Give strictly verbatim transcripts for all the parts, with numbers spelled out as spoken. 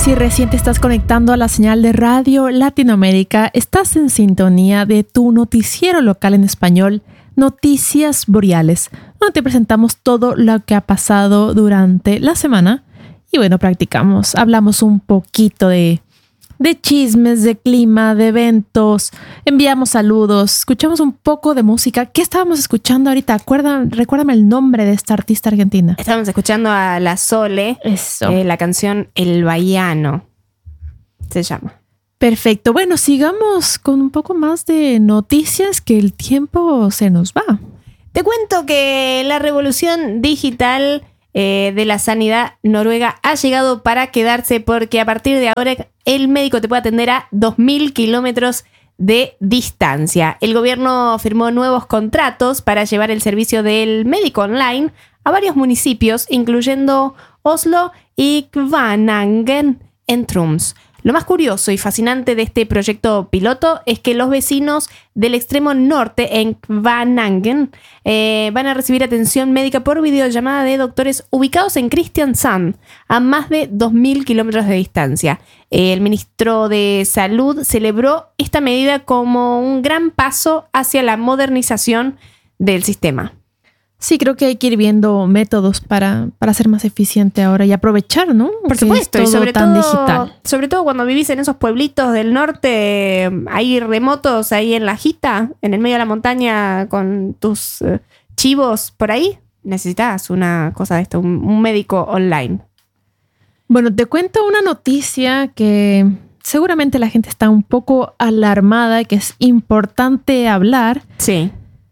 Si recién te estás conectando a la señal de Radio Latinoamérica, estás en sintonía de tu noticiero local en español, Noticias Boreales, donde te presentamos todo lo que ha pasado durante la semana. Y bueno, practicamos, hablamos un poquito de, de chismes, de clima, de eventos, enviamos saludos, escuchamos un poco de música. ¿Qué estábamos escuchando ahorita? Acuerda, recuérdame el nombre de esta artista argentina. Estábamos escuchando a La Sole, Eso. Eh, la canción El Baiano, se llama. Perfecto. Bueno, sigamos con un poco más de noticias, que el tiempo se nos va. Te cuento que la revolución digital eh, de la sanidad noruega ha llegado para quedarse, porque a partir de ahora el médico te puede atender a dos mil kilómetros de distancia. El gobierno firmó nuevos contratos para llevar el servicio del médico online a varios municipios, incluyendo Oslo y Kvænangen en Troms. Lo más curioso y fascinante de este proyecto piloto es que los vecinos del extremo norte, en Kvænangen, eh, van a recibir atención médica por videollamada de doctores ubicados en Kristiansand, a más de dos mil kilómetros de distancia. El ministro de Salud celebró esta medida como un gran paso hacia la modernización del sistema. Sí, creo que hay que ir viendo métodos para, para ser más eficiente ahora y aprovechar, ¿no? Por supuesto, es todo y sobre tan todo, digital. sobre todo cuando vivís en esos pueblitos del norte, hay remotos ahí en la jita, en el medio de la montaña, con tus uh, chivos por ahí. Necesitas una cosa de esto, un, un médico online. Bueno, te cuento una noticia que seguramente la gente está un poco alarmada y que es importante hablar. Sí.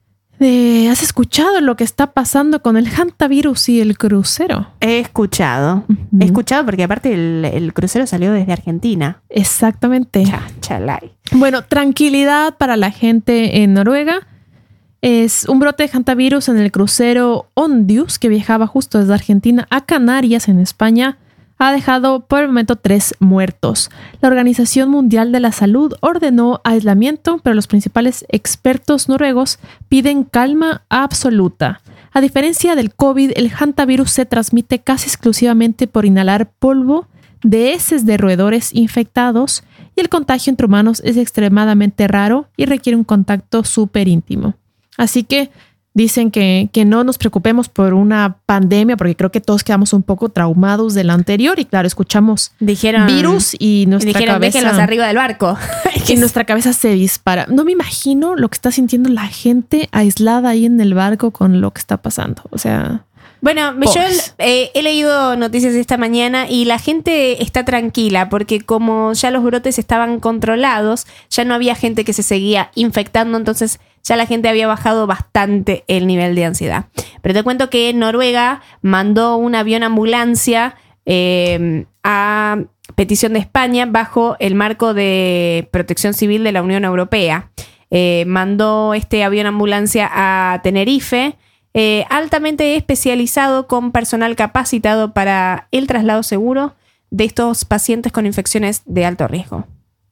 De, ¿has escuchado lo que está pasando con el hantavirus y el crucero? He escuchado. Uh-huh. He escuchado porque aparte el, el crucero salió desde Argentina. Exactamente. Cha, chalay. Bueno, tranquilidad para la gente en Noruega. Es un brote de hantavirus en el crucero Ondius, que viajaba justo desde Argentina a Canarias, en España. Ha dejado por el momento tres muertos. La Organización Mundial de la Salud ordenó aislamiento, pero los principales expertos noruegos piden calma absoluta. A diferencia del COVID, el hantavirus se transmite casi exclusivamente por inhalar polvo de heces de roedores infectados, y el contagio entre humanos es extremadamente raro y requiere un contacto súper íntimo. Así que dicen que, que no nos preocupemos por una pandemia, porque creo que todos quedamos un poco traumados de la anterior. Y claro, escuchamos dijeron, virus y nuestra dijeron, cabeza... déjenlos arriba del barco. Y nuestra cabeza se dispara. No me imagino lo que está sintiendo la gente aislada ahí en el barco con lo que está pasando. O sea... Bueno, yo eh, he leído noticias esta mañana y la gente está tranquila porque como ya los brotes estaban controlados, ya no había gente que se seguía infectando, entonces ya la gente había bajado bastante el nivel de ansiedad. Pero te cuento que Noruega mandó un avión ambulancia eh, a petición de España bajo el marco de protección civil de la Unión Europea. Eh, mandó este avión ambulancia a Tenerife, Eh, altamente especializado con personal capacitado para el traslado seguro de estos pacientes con infecciones de alto riesgo.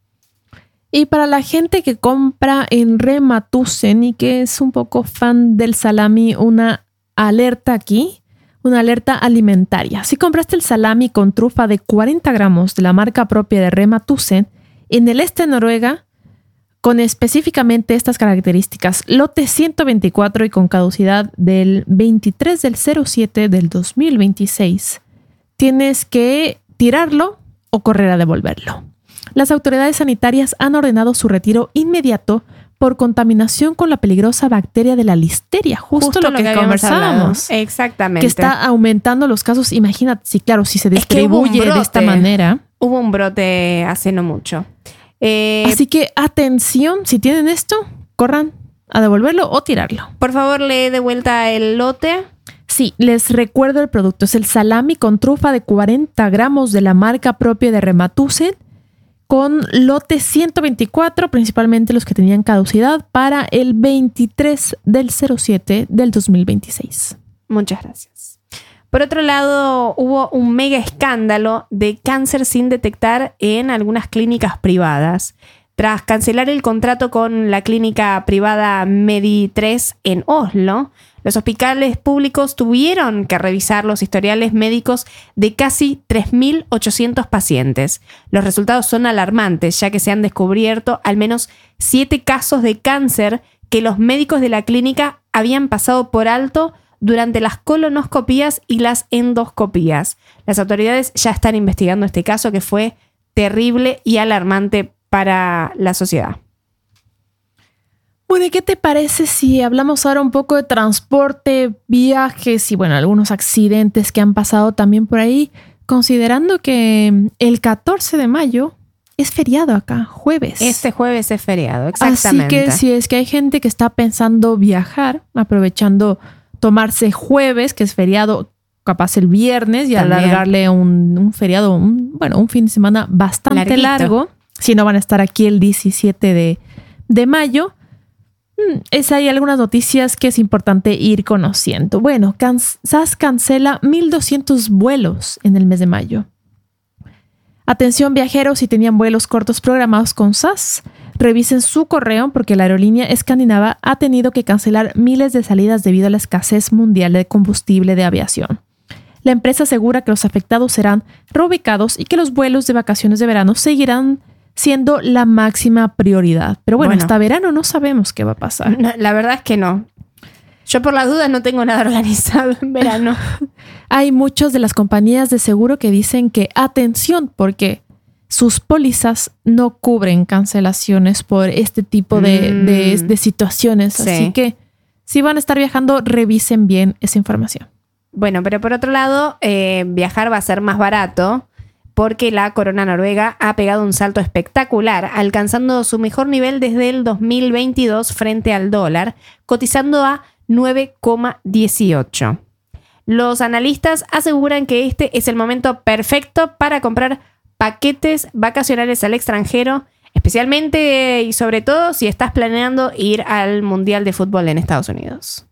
Y para la gente que compra en Rema Tusen y que es un poco fan del salami, una alerta aquí, una alerta alimentaria. Si compraste el salami con trufa de cuarenta gramos de la marca propia de Rema Tusen en el este de Noruega, con específicamente estas características, lote ciento veinticuatro y con caducidad del veintitrés del cero siete del dos mil veintiséis, tienes que tirarlo o correr a devolverlo. Las autoridades sanitarias han ordenado su retiro inmediato por contaminación con la peligrosa bacteria de la listeria, justo, justo lo, lo que, que conversábamos. Exactamente. Que está aumentando los casos. Imagínate, sí, claro, si se distribuye es que de esta manera. Hubo un brote hace no mucho. Eh, Así que atención, si tienen esto, corran a devolverlo o tirarlo. Por favor, lee de vuelta el lote. Sí, les recuerdo el producto. Es el salami con trufa de cuarenta gramos de la marca propia de Rema Tusen, con lote ciento veinticuatro, principalmente los que tenían caducidad, para el veintitrés del cero siete del dos mil veintiséis. Muchas gracias. Por otro lado, hubo un mega escándalo de cáncer sin detectar en algunas clínicas privadas. Tras cancelar el contrato con la clínica privada Medi tres en Oslo, los hospitales públicos tuvieron que revisar los historiales médicos de casi tres mil ochocientos pacientes. Los resultados son alarmantes, ya que se han descubierto al menos siete casos de cáncer que los médicos de la clínica habían pasado por alto durante las colonoscopías y las endoscopías. Las autoridades ya están investigando este caso que fue terrible y alarmante para la sociedad. Bueno, ¿y qué te parece si hablamos ahora un poco de transporte, viajes y, bueno, algunos accidentes que han pasado también por ahí, considerando que el catorce de mayo es feriado acá, jueves? Este jueves es feriado, exactamente. Así que si es que hay gente que está pensando viajar, aprovechando tomarse jueves, que es feriado, capaz el viernes, y también alargarle un, un feriado, un, bueno, un fin de semana bastante larguito. largo, si no van a estar aquí el diecisiete de, de mayo. Es, hay algunas noticias que es importante ir conociendo. Bueno, can, S A S cancela mil doscientos vuelos en el mes de mayo. Atención viajeros, si tenían vuelos cortos programados con S A S, revisen su correo porque la aerolínea escandinava ha tenido que cancelar miles de salidas debido a la escasez mundial de combustible de aviación. La empresa asegura que los afectados serán reubicados y que los vuelos de vacaciones de verano seguirán siendo la máxima prioridad. Pero bueno, bueno, hasta verano no sabemos qué va a pasar. No, la verdad es que no. Yo por las dudas no tengo nada organizado en verano. Hay muchas de las compañías de seguro que dicen que atención, porque sus pólizas no cubren cancelaciones por este tipo de, mm. de, de situaciones. Sí. Así que si van a estar viajando, revisen bien esa información. Bueno, pero por otro lado, eh, viajar va a ser más barato, porque la corona noruega ha pegado un salto espectacular, alcanzando su mejor nivel desde el dos mil veintidós frente al dólar, cotizando a nueve coma dieciocho. Los analistas aseguran que este es el momento perfecto para comprar paquetes vacacionales al extranjero, especialmente y sobre todo si estás planeando ir al Mundial de Fútbol en Estados Unidos.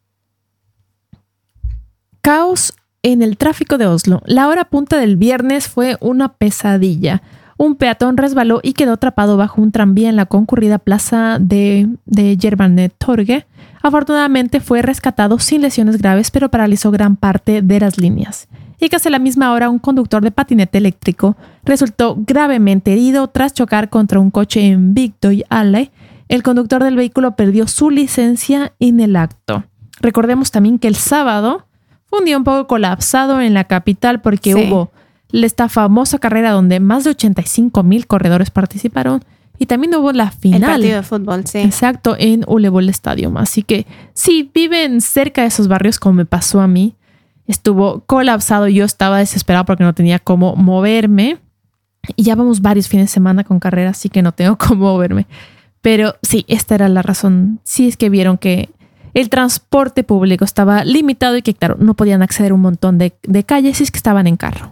Caos en el tráfico de Oslo. La hora punta del viernes fue una pesadilla. Un peatón resbaló y quedó atrapado bajo un tranvía en la concurrida plaza de, de Jernbanetorget. Afortunadamente fue rescatado sin lesiones graves, pero paralizó gran parte de las líneas. Y casi a la misma hora, un conductor de patinete eléctrico resultó gravemente herido tras chocar contra un coche en Victory Alley. El conductor del vehículo perdió su licencia en el acto. Recordemos también que el sábado fue un día un poco colapsado en la capital porque sí. hubo esta famosa carrera donde más de ochenta y cinco mil corredores participaron y también hubo la final. El partido de fútbol, sí. Exacto, en Ullevål Stadium. Así que si viven cerca de esos barrios, como me pasó a mí, estuvo colapsado. Yo estaba desesperado porque no tenía cómo moverme. Y ya vamos varios fines de semana con carrera, así que no tengo cómo moverme. Pero sí, esta era la razón. Sí es que vieron que el transporte público estaba limitado y que, claro, no podían acceder a un montón de, de calles si es que estaban en carro.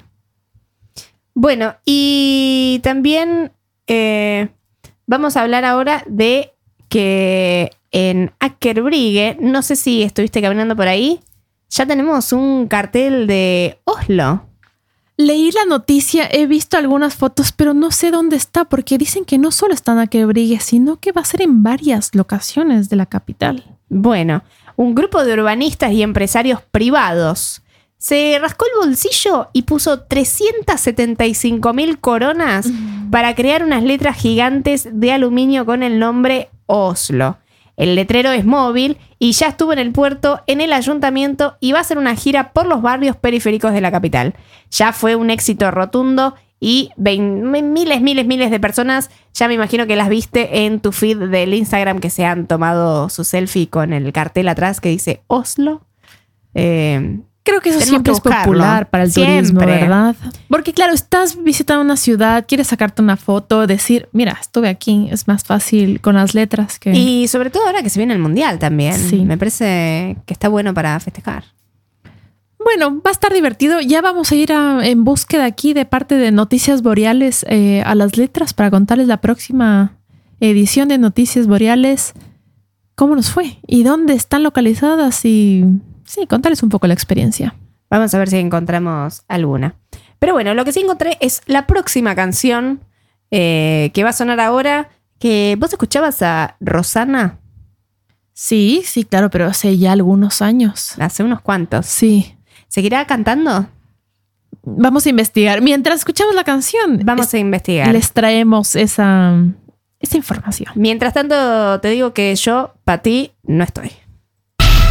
Bueno, y también eh, vamos a hablar ahora de que en Aker Brygge, no sé si estuviste caminando por ahí, ya tenemos un cartel de Oslo. Leí la noticia, he visto algunas fotos, pero no sé dónde está, porque dicen que no solo está en Aker Brygge, sino que va a ser en varias locaciones de la capital. Bueno, un grupo de urbanistas y empresarios privados se rascó el bolsillo y puso trescientas setenta y cinco mil coronas mm. para crear unas letras gigantes de aluminio con el nombre Oslo. El letrero es móvil y ya estuvo en el puerto, en el ayuntamiento y va a hacer una gira por los barrios periféricos de la capital. Ya fue un éxito rotundo y veinte, miles, miles, miles de personas, ya me imagino que las viste en tu feed del Instagram, que se han tomado su selfie con el cartel atrás que dice Oslo. Eh, Creo que eso siempre es popular para el siempre. turismo, ¿verdad? Porque claro, estás visitando una ciudad, quieres sacarte una foto, decir, mira, estuve aquí, es más fácil con las letras que... Y sobre todo ahora que se viene el Mundial también. Sí. Me parece que está bueno para festejar. Bueno, va a estar divertido. Ya vamos a ir a, en búsqueda aquí de parte de Noticias Boreales eh, a las letras para contarles la próxima edición de Noticias Boreales. ¿Cómo nos fue? ¿Y dónde están localizadas? Y sí, contarles un poco la experiencia. Vamos a ver si encontramos alguna. Pero bueno, lo que sí encontré es la próxima canción eh, que va a sonar ahora, Que vos escuchabas a Rosana Sí, sí, claro, pero hace ya algunos años. hace unos cuantos. Sí. ¿Seguirá cantando? Vamos a investigar. Mientras escuchamos la canción, Vamos es- a investigar. les traemos esa, esa información. Mientras tanto, te digo que yo, para ti, no estoy.